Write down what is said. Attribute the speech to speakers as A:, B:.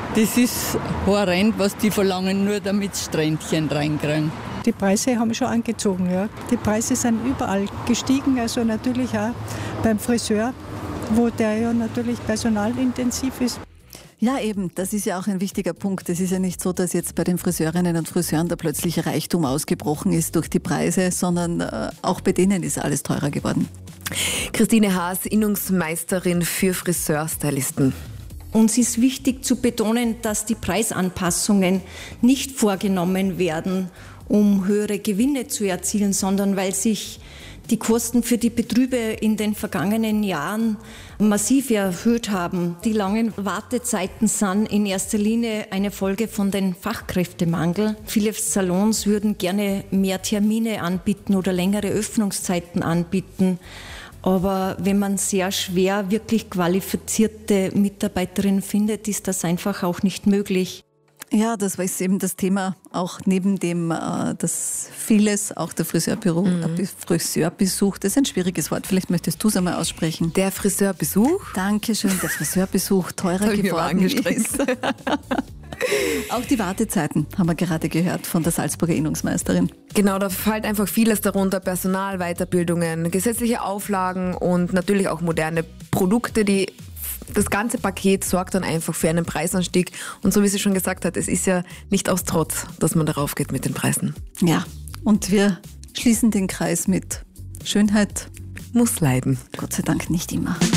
A: Das ist horrend, was die verlangen, nur damit sie Strändchen reinkriegen.
B: Die Preise haben schon angezogen. Ja. Die Preise sind überall gestiegen, also natürlich auch beim Friseur, wo der ja natürlich personalintensiv ist.
C: Ja, eben, das ist ja auch ein wichtiger Punkt. Es ist ja nicht so, dass jetzt bei den Friseurinnen und Friseuren da plötzlich Reichtum ausgebrochen ist durch die Preise, sondern auch bei denen ist alles teurer geworden.
D: Christine Haas, Innungsmeisterin für Friseurstylisten.
E: Uns ist wichtig zu betonen, dass die Preisanpassungen nicht vorgenommen werden, um höhere Gewinne zu erzielen, sondern weil sich die Kosten für die Betriebe in den vergangenen Jahren massiv erhöht haben. Die langen Wartezeiten sind in erster Linie eine Folge von den Fachkräftemangel. Viele Salons würden gerne mehr Termine anbieten oder längere Öffnungszeiten anbieten. Aber wenn man sehr schwer wirklich qualifizierte Mitarbeiterinnen findet, ist das einfach auch nicht möglich.
C: Ja, das war eben das Thema, auch neben dem, dass vieles, auch der Friseurbesuch, das ist ein schwieriges Wort, vielleicht möchtest du es einmal aussprechen.
D: Der Friseurbesuch?
C: Dankeschön, der Friseurbesuch teurer geworden ist. Auch die Wartezeiten haben wir gerade gehört von der Salzburger Innungsmeisterin.
D: Genau, da fällt einfach vieles darunter, Personal, Weiterbildungen, gesetzliche Auflagen und natürlich auch moderne Produkte, das ganze Paket sorgt dann einfach für einen Preisanstieg. Und so wie sie schon gesagt hat, es ist ja nicht aus Trotz, dass man darauf geht mit den Preisen.
C: Ja, und wir schließen den Kreis mit Schönheit
D: muss leiden.
C: Gott sei Dank nicht immer.